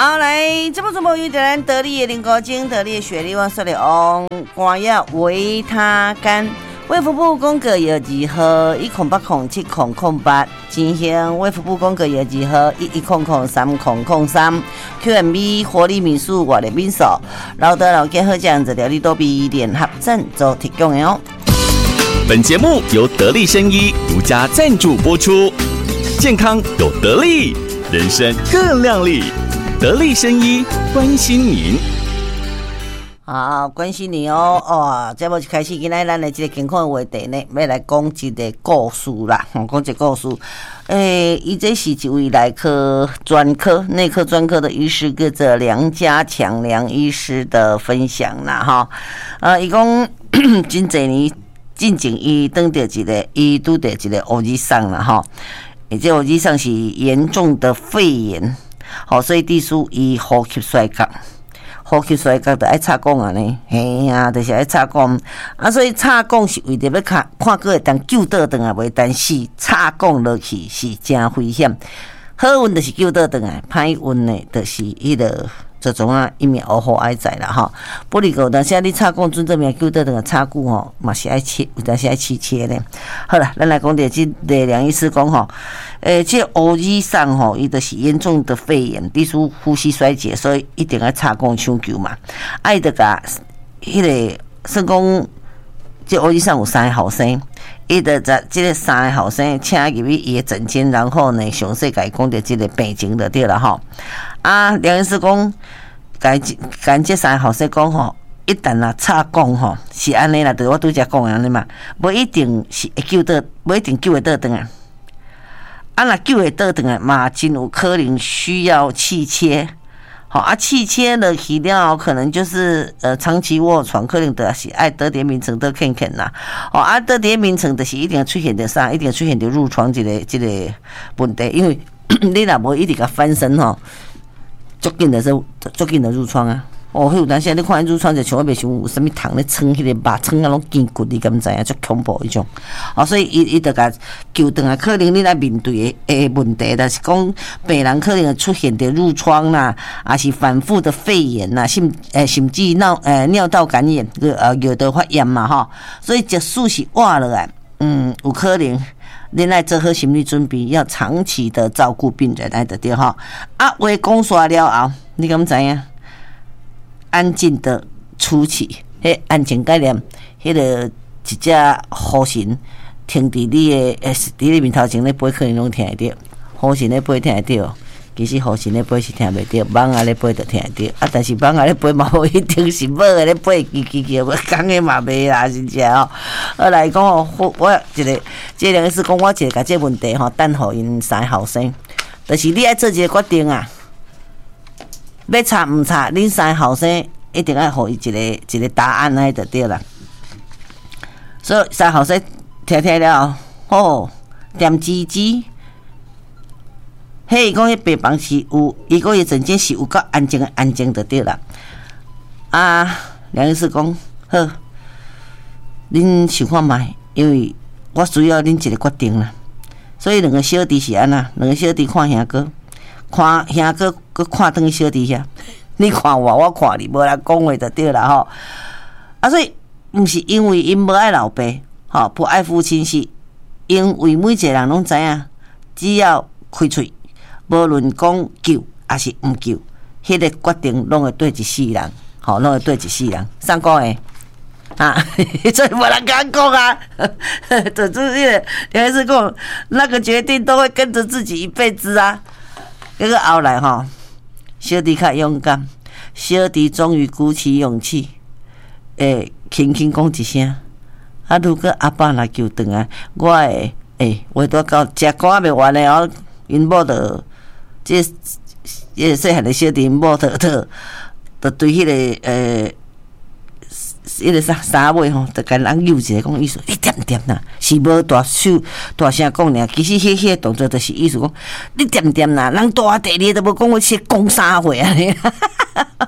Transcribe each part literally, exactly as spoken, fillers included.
好，来，这么这么有点得力的林高精，得力的雪莉，我说的哦，肝药维他干。卫福部公告药二号一零八零七零零八，进行卫福部公告药二号一一零零三零零三 Q M B 活力民宿活力民宿，老德老健好酱这条你都比联合赞助提供的哦。 本节目由得力生医独家赞助播出，健康有得力，人生更亮丽。得力生医关心您。 好，关心你哦！哦，这要一开始，今仔咱的这个健康的话题呢，要来讲一个故事啦。讲一个故事，诶、欸，伊这是一位内科专科、内科专科的医师，叫做梁家强梁医师的分享啦，哈。呃，伊讲真侪年进前，伊当到一个，伊拄到一个乌日伤啦，哈。伊这乌日伤是严重的肺炎，好，所以地属伊呼吸衰竭。呼吸衰竭就爱插管啊呢，嘿啊，就是爱插管啊，所以插管是为着要看看个会当救倒转来，袂但是插管落去是真危险。好运就是救倒转来，歹运呢就是迄个这种啊一面乌火爱在啦吼。不离个，但是你插管准正面救倒转来插久吼，嘛是爱切，有但是爱切切咧。好啦，咱来讲点即个梁医师讲吼。诶，这乌日伤吼，伊就是严重的肺炎，地属呼吸衰竭，所以一定要插管抢救嘛。爱得甲迄个算讲，这乌日伤有三个后生，伊得在这个三个后生请入去伊的诊间，然后呢，详细甲伊讲着这个病情就对了吼。啊，梁医师讲，甲甲这三个后生讲吼，一旦啊插管吼，是安尼啦，就我拄则讲安尼嘛，无一定是会救得，无一定救会倒转啊。啊，若救会倒转来嘛，真有可能需要气切。好啊，气切了去了，可能就是呃长期卧床，可能就是爱得点名称得看看啦。哦啊，得点名称就是一定要出现着啥，一定要出现着褥疮这个这个问题，因为你若无一直甲翻身吼，足紧的是足紧的褥疮啊。哦，迄有当时你看褥疮就像我袂想有啥物虫咧撑迄个肉撑啊，拢筋骨你敢知影？足恐怖迄种。哦，所以伊伊着甲救转来，可能你来面对的诶问题，就是讲病人可能会出现着褥疮啦，还是反复的肺炎啦，甚诶甚至尿诶尿道感染，呃尿道发炎嘛吼。所以即使是活落来，嗯，有可能。恁爱做好心理准备，要长期的照顾病人，来得对吼。啊，话讲煞了后，你敢知影？安静的出去，迄安静概念，迄、那个一只护神停伫你的诶，伫你面头前咧飞，可能拢听会到；护神咧飞听会到，其实护神咧飞是听袂到，蠓仔咧飞就听会到。啊，但是蠓仔咧飞嘛无一定是猫个咧飞，叽叽叽，我讲个嘛袂啦，真正哦。我来讲哦，我一个，这两个是讲我一个甲这问题吼，等互因三后生，就是你爱做一个决定啊。要查唔查？恁三后生一定要互伊一个一个答案，安尼就对啦。所以三后生听听了，哦，点吱吱。嘿，伊讲迄病房是有，伊讲伊阵间是有够安静，安静就对啦。啊，梁医师讲好，恁想看卖，因为我需要恁一个决定啦。所以两个小弟是安那，两个小弟看兄哥。看兄哥，佮看转去小弟遐，你看我，我看你，无人讲话就对啦吼。啊，所以毋是因为因无爱老爸，吼不爱父亲，是因为每一个人拢知影，只要开喙，无论讲救还是毋救，迄、那个决定拢会对一世人，吼拢会对一世人。上讲诶。啊，所以无人敢讲啊，这这个梁医师讲，那个决定都会跟着自己一辈子啊。结果后来吼，小弟较勇敢，小弟终于鼓起勇气，诶，轻轻讲一声。啊，如果阿爸来救转来，我会诶，话拄到食肝袂完诶哦，因某着即即细汉诶小弟，因某着着着对迄、那个诶。迄个啥啥尾吼，就甲人诱一下，讲意思，你点点啦，是无大手大声讲尔。其实迄迄个动作就是意思讲，你点点啦，人大地你都无讲我是讲啥话啊？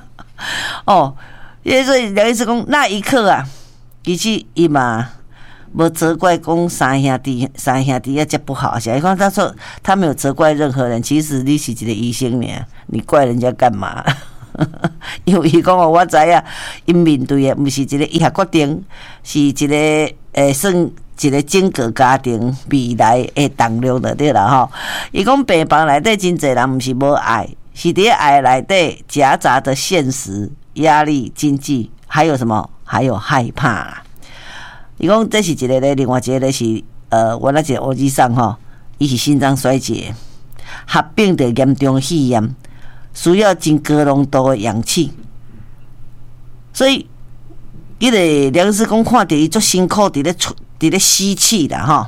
哦，所以梁医师讲那一刻啊，其实伊嘛无责怪讲三兄弟三兄弟啊，这不好笑。伊讲他说他没有责怪任何人，其实你是一个医生呢，你怪人家干嘛？因为伊讲哦，我知影，因面对的毋是一个医学决定，是一个诶，算一个整个家庭未来的动量就对啦吼。伊讲病房内底真侪人毋是无爱，是伫爱内底夹杂的现实、压力、经济，还有什么？还有害怕。伊讲这是一个咧，另外一个咧是呃，我那一个儿子上吼，伊是心脏衰竭，合并着严重肺炎。需要真高浓度的氧气，所以伊个梁医师讲看到伊足辛苦伫咧出伫咧吸气啦吼，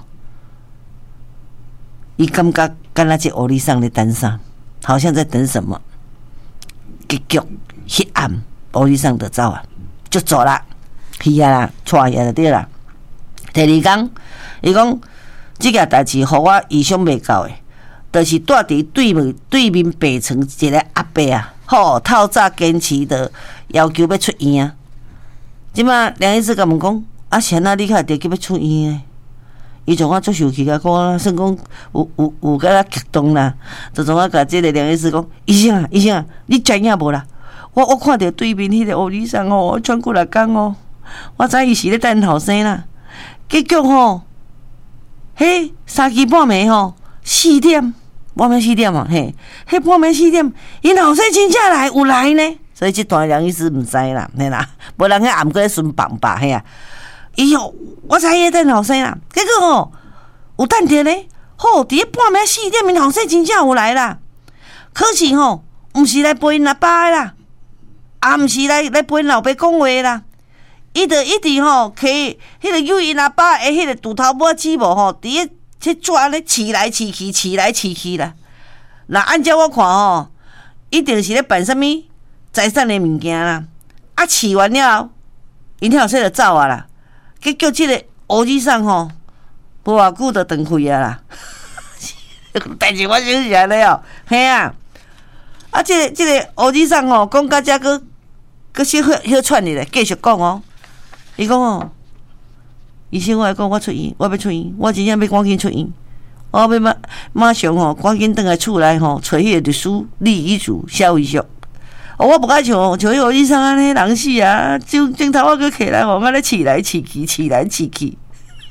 伊感觉敢若一欧里桑咧等啥，好像在等什么。结局迄暗，欧里桑就走啊，就走啦，去啊啦，带啊就对啦。第二天，伊讲即件代志，互我意想袂到诶。就是住伫对面对面北城一个阿伯啊，吼，透早坚持的要求要出院啊。即马梁医师甲问讲，啊，谁啊？你较着急要出院诶？伊从我做受气甲讲，算讲有有有甲较激动啦。就从我甲即个梁医师讲，医生啊，医生啊，你知影无啦？我我看到对面迄个乌医生吼，喘几六工哦，我知伊是咧等后生啦。结果吼，迄三更半暝吼。四点，半暝四点啊，嘿，迄半暝四点，因后生真正来有来呢，所以即段梁医师毋知啦，嘿啦，无人去暗过咧顺棒吧，嘿啊，伊吼，我知伊等后生啦，结果吼有等着咧，吼，伫咧半暝四点，因后生真正有来啦，可是吼，毋是来陪因阿爸的啦，也毋是来来陪因老爸讲话啦。伊就一直吼，摕迄个幼因阿爸诶，迄个拄头母子无吼，伫咧。这抓咧饲来饲去，饲来饲去啦。那按照我看吼，一定是咧办什么财产的物件啦。啊，饲完了后，因后生就走啊啦。结果这个乌子桑吼，无偌久就断开啊啦。但是我想是安尼哦，嘿啊。啊，这个这个乌子桑吼，讲到遮个个小小小串哩咧，继续讲哦。伊讲哦。医生，我讲我出院，我要出院，我真正要赶紧出院，我要马马上吼，赶紧倒来厝内吼，找迄个律师立遗嘱、写遗嘱。我无爱像像迄个医生安尼人死啊，镜镜头我佫起来吼，我咧饲来饲去，饲来饲去。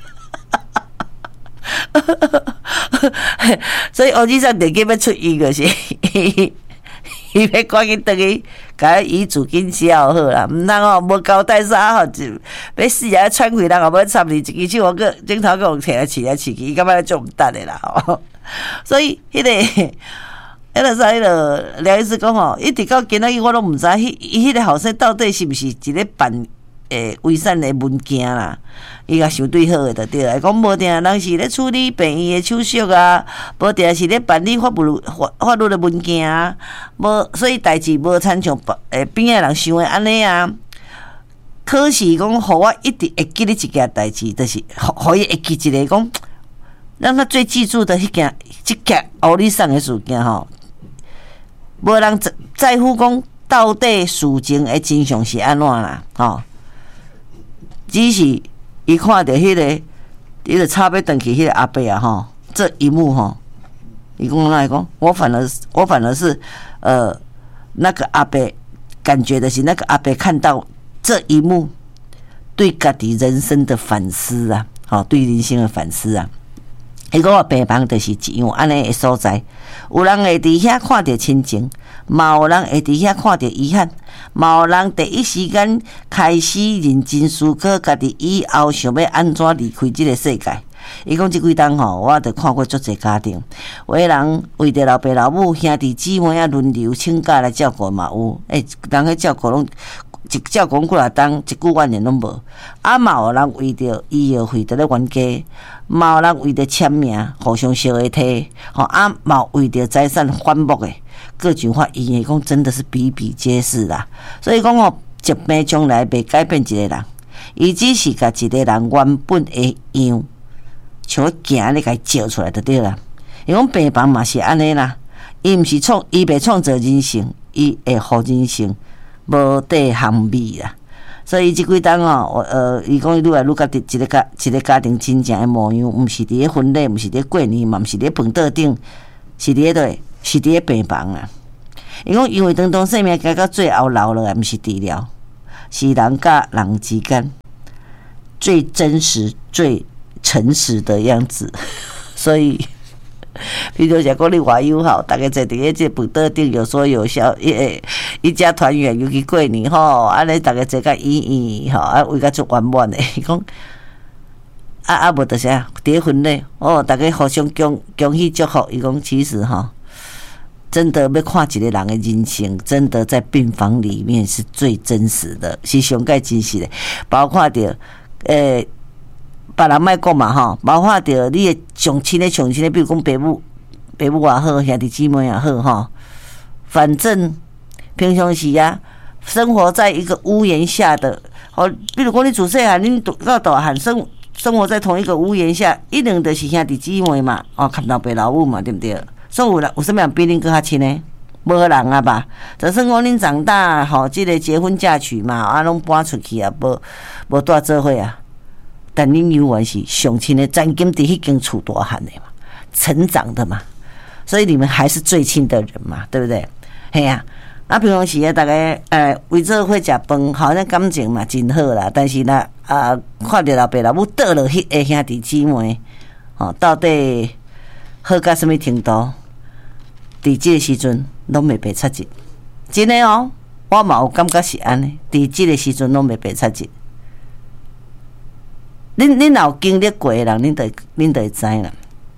所以我医生第几要出院个是。伊要赶紧倒去，甲遗嘱紧写好啦，毋通哦无交代啥吼，就要死啊！喘气人后要插你一支手，我个镜头个摕来饲来饲去，伊感觉做毋得的啦吼。所以迄、那个、迄个啥，迄个梁医师讲吼，一直到今仔日我拢毋知，迄伊迄个后生到底是毋是一个办诶伪善的物件啦？伊甲想对好诶，就对啦。讲无定人是咧处理病院诶手续啊，无定是咧办理法律法法律诶物件啊，无所以代志无参像诶边仔人想诶安尼啊。可是讲，互我一直会记咧一件代志，就是互互伊会记一个讲，让他最记住的迄件，即件乌里桑诶事件吼，无人在在乎讲到底事情诶真相是安怎啦，吼。只是伊看到迄、那个，伊就差要转去迄个阿伯啊吼，这一幕吼，伊讲哪会讲？我反而我反而是呃那个阿伯感觉的是那个阿伯看到这一幕，对家己人生的反思啊，吼，对人生的反思啊。伊讲我病房就是一样安尼的所在，有人会伫遐看到亲情，嘛有人会伫遐看到遗憾，嘛有人第一时间开始认真思考家己以后想要安怎离开这个世界。伊讲即几冬吼，我著看过足侪家庭，有的人为着老爸老母兄弟姊妹啊轮流请假来照顾嘛有，诶、欸，人去照顾拢。一照顾几若冬，一句怨言拢无。啊，嘛有人为着医药费伫咧冤家，嘛有人为着签名互相相会替，吼啊，嘛有为着财产反目的，各种法院诶讲真的是比比皆是啦。所以讲吼，疾病将来袂改变一个人，伊只是甲一个人原本诶样，像要行咧，甲伊照出来就对啦。伊讲病房嘛是安尼啦，伊毋是创，伊袂创造人性，伊会互人性。无底含味啦， 所以即几档哦，我呃，伊讲伊愈来愈甲一个家一个家庭真正诶模样，毋是伫咧婚礼，毋是伫咧过年，嘛毋是伫咧饭桌顶，是伫咧对，是伫咧病房啊。伊讲因为当当生命行到最后老了，毋是治疗，是人甲人之间最真实、最诚实的样子。所以，比如讲讲你外友吼，大家坐伫咧即饭桌顶有说有笑，一一家团圆，尤其过年吼，安尼大家坐甲圆圆吼，啊为甲足圆满诶。伊讲啊啊，无着啥，伫咧婚礼哦，大家互相恭恭喜祝福。伊讲其实吼，真的要看一个人的人生，真的在病房里面是最真实的，是上盖真实的，包括着诶。欸别人莫讲嘛吼，包括着你的上亲的上亲的，比如讲爸母、爸母也好，兄弟姊妹也好吼，反正平常时啊，生活在一个屋檐下的，哦，比如讲你自细汉，恁到大汉生生活在同一个屋檐下，一定就是兄弟姊妹嘛，哦，看老爸老母嘛，对不对？所以有人有啥物人比恁更较亲呢？无人啊吧？就算讲恁长大吼，即、这个结婚嫁娶嘛，啊，拢搬出去啊，无无住做伙啊。但恁永远是上亲的，曾经伫迄间厝大汉的嘛，成长的嘛，所以你们还是最亲的人嘛，对不对？嘿呀、啊，啊平常时啊，大家呃围做伙食饭，好像感情嘛真好啦。但是呢，啊看着老爸老母倒落迄个兄弟姊妹，哦，到底好到什么程度？伫即个时阵拢袂白插一，真的哦，我嘛有感觉是安尼，伫即个时阵拢袂白插一。恁恁若有经历过的人，恁就恁就会知啦。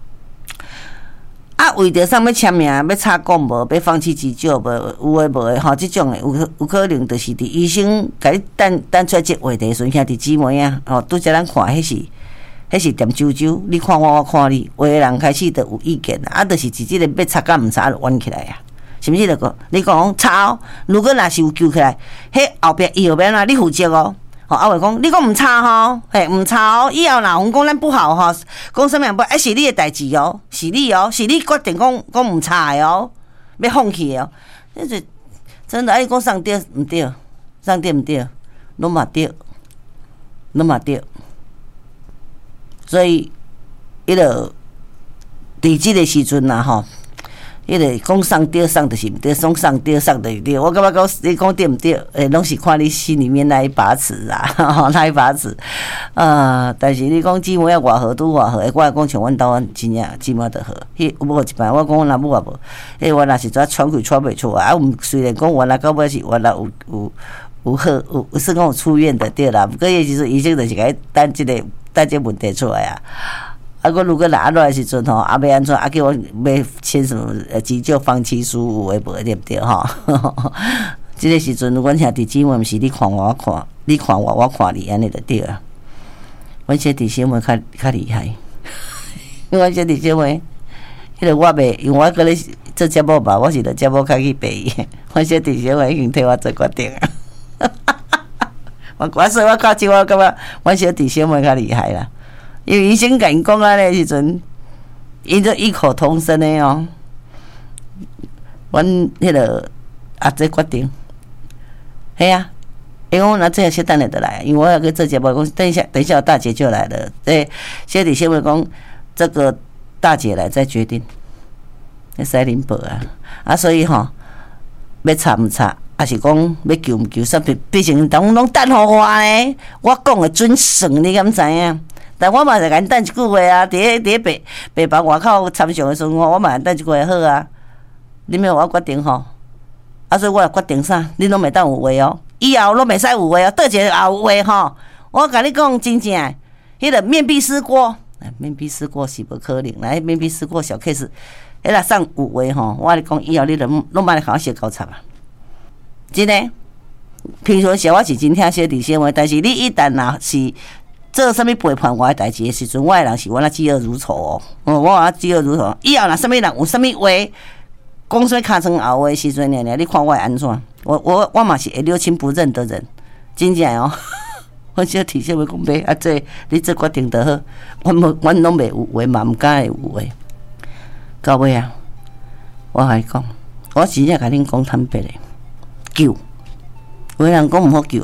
啊，为着啥物签名，要插讲无，要放弃急救无，有诶无诶吼，即种诶有有可能就是伫医生甲你等等出来即话题时，兄弟姊妹啊，吼，拄则咱看迄是迄是点啾啾，你看我，我看你，有诶人开始就有意见啦，啊，就是直接咧要插甲毋插就弯起来啊，是毋是？就讲你讲插哦，如果若是有救起来，迄后壁以后要安怎你负责哦。吼，啊话讲，你讲毋差吼，嘿，毋差哦。以後若講講咱不好吼，講啥物不？哎，是你的代志哦，是你哦，是你決定講講毋差的哦，要放棄哦。這是真的，哎，講上對毋對，上對毋對，攏嘛對，攏嘛對。所以，迄個伫即個時陣啦吼。迄个讲上对上就是毋对，讲上对上就是对。我感觉讲你讲对毋对，诶，拢是看你心里面那一把尺啊，那一把尺。呃，但是你讲姊妹要偌好拄偌好，我来讲像阮兜阮真正姊妹就好。迄有无一摆，我讲阮阿母也无。迄我若是怎喘气喘袂出来，啊，毋虽然讲原来到尾是原来有有有好有有算讲有出院的对啦，不过伊时阵医生就是甲伊等即个等即个问题出来啊。啊，我如果若安怎的时阵吼，啊要安怎？啊叫我要签什么急救放弃书有诶无对不对吼？即个时阵，阮兄弟姊妹毋是你看我，我看你看我，我看你安尼就对啊。阮兄弟姊妹较较厉害，阮兄弟姊妹，迄个我袂，因为我搁咧做节目吧，我是着节目较去陪伊。阮兄弟姊妹已经替我做决定啊。我我说我到即我感觉，阮兄弟姊妹较厉害啦。因为医生甲因讲安尼时阵，伊就异口同声的哦。阮迄个阿姐决定，系啊，因为我那这个小等下就来，因为我要去做节目，讲等一下，等一下大姐就来了。对，小弟先会讲这个大姐来再决定，那塞林伯啊，啊，所以吼、哦，要插毋插，还是讲要救毋救，煞毕毕竟当拢等互我呢，我讲的准算，你敢知影？但我嘛是甲因等一句话啊，伫咧伫咧白白房外口参详的时阵，我嘛等一句话好啊。你要我决定吼，啊，所以我也决定啥，你拢袂当有话哦，以后拢袂使有话哦，倒一个也有话吼。我甲你讲真正，迄个面壁思过，面壁思过是无可能，来面壁思过小 case， 迄个上有话吼，我你讲以后你拢拢莫来甲我写高插啊，真的。平常时我是真听小弟先话，但是你一旦若是做啥物背叛我的代志的时阵，我的人是我那嫉恶如仇哦。嗯，我啊嫉恶如仇。以后若啥物人有啥物话，讲啥尻川后的时阵，你看我会安怎？我我我嘛是会六亲不认的人，真正哦。我只提醒要讲袂啊，这你这决定就好。我无，我拢袂有话嘛，毋敢会有话。到尾啊，我甲你讲，我真正甲恁讲坦白的，救，有的人讲毋好救啊。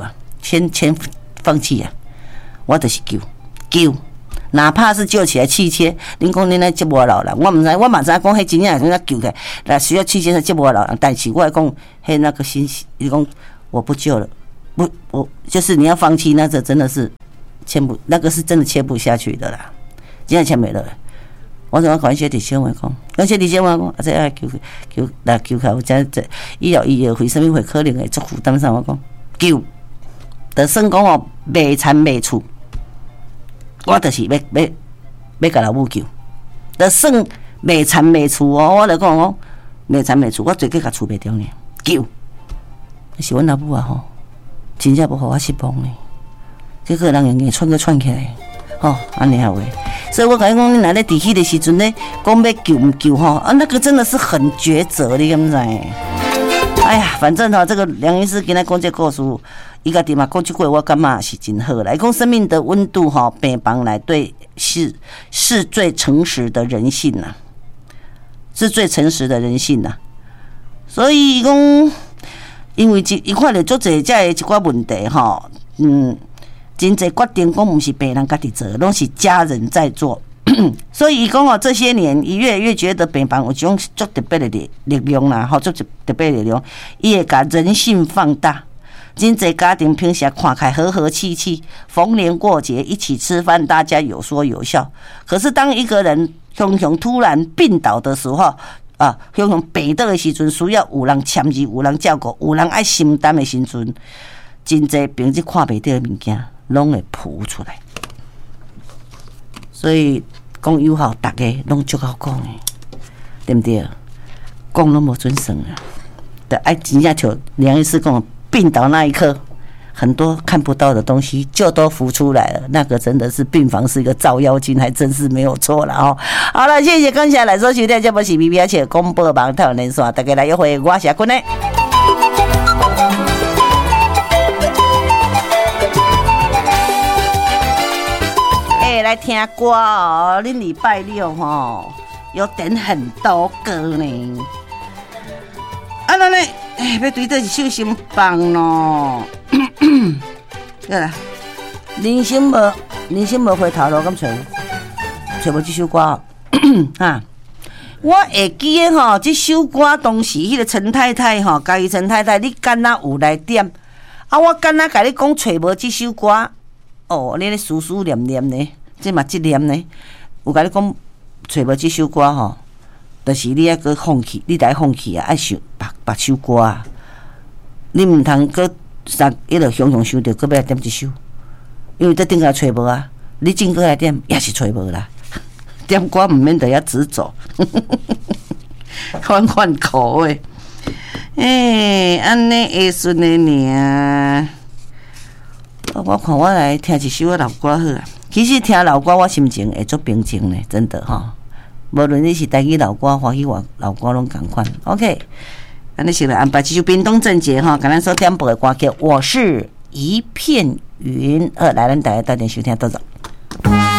先先放弃啊！我就是救救，哪怕是救起来气切，恁讲恁来接我老人，我毋知，我嘛知影讲迄真正怎样救起来，来需要气切才接我老人，但是我来讲，迄那个心，你讲我不救了，不，我就是你要放弃，那这真的是签不，那个是真的签不下去的啦，真正签没了。我怎么感谢李先生讲？感谢李先生讲，啊，这爱救救来救起来，有这这以后医药费什么会可能会做负担上？我讲救，就算讲哦，卖田卖厝。我就是要要要甲老母救，就算卖田卖厝哦，我就讲哦，卖田卖厝，我最计甲厝卖掉呢，救。是阮老母啊吼，真正无互我失望呢。结果人硬硬串个串起来，吼，安尼啊话。所以我甲你讲，你若咧伫迄个时阵咧，讲要救毋救吼，啊，那个真的是很抉择，你敢知？哎呀，反正吼，这个梁医师今仔讲这故事。伊家己嘛讲即句，我感觉是真好啦。讲生命的温度哈，病房来对是是最诚实的人性呐、啊，是最诚实的人性呐、啊。所以讲，因为一伊看到足侪遮的一寡问题哈，嗯，真侪决定讲毋是病人家己做，拢是家人在做。所以伊讲哦，这些年伊越来越觉得病房有一种足特别的力力量啦，吼，足特别的力量，伊会甲人性放大。真侪家庭平时看起来和和气气，逢年过节一起吃饭，大家有说有笑。可是当一个人雄雄突然病倒的时候，啊，雄雄病倒的时阵，需要有人签字、有人照顾、有人爱承担的时阵，真侪平时看袂到的物件，拢会浮出来。所以讲友好，大家拢足好讲的，对不对？讲拢无准算啊，得爱真正像梁医师讲。病倒那一刻，很多看不到的东西就都浮出来了。那个真的是病房是一个照妖镜，还真是没有错了哦。好了，谢谢感谢来收收听，这不是 B B 而且公播网台湾连线，大家来约会，我是阿坤呢。哎，来听歌哦，恁礼拜六吼有点很多歌呢。啊，那呢？哎，要对倒一首新放咯。对啦，人生无人生无回头路，咁找找无这首歌哈。我会记诶吼，这首歌当时迄个陈太太吼，家己陈太太，你敢若有来点？啊，我敢若甲你讲找无这首歌，哦，你咧思思念念呢，这嘛这念呢，有甲你讲找无这首歌吼。就是你还搁放弃，你来放弃啊！爱想别别首歌啊！你毋通搁三一路雄雄想着，搁要来点一首，因为这顶下找无啊！你真搁来点也是找无啦。点歌毋免着遐直走，换换口味。诶、欸，安尼会顺的尔。我看我来听一首老歌好啊。其实听老歌，我心情会足平静呢，真的哈。无论你是台语老歌、华语老歌，拢同款。OK， 安尼是来安排这首屏东正节哈，跟咱所点播的歌曲《我是一片云》。好，来咱大家到点收听，到走。